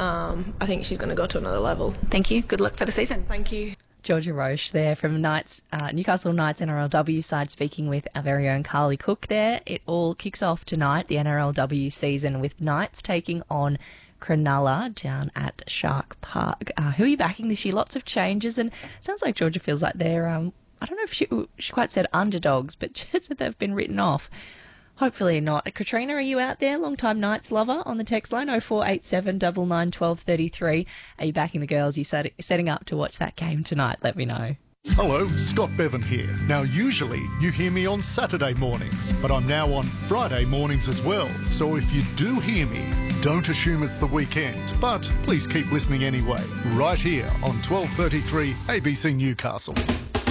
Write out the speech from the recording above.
I think she's going to go to another level. Thank you. Good luck for the season. Thank you. Georgia Roche there from Newcastle Knights NRLW side, speaking with our very own Carly Cook there. It all kicks off tonight, the NRLW season, with Knights taking on Cronulla down at Shark Park. Who are you backing this year? Lots of changes, and it sounds like Georgia feels like they're, I don't know if she quite said underdogs, but just that they've been written off. Hopefully not. Katrina, are you out there? Long-time Knights lover on the text line, 0487 99 12 33. Are you backing the girls? You setting up to watch that game tonight? Let me know. Hello, Scott Bevan here. Now, usually you hear me on Saturday mornings, but I'm now on Friday mornings as well. So if you do hear me, don't assume it's the weekend, but please keep listening anyway, right here on 1233 ABC Newcastle.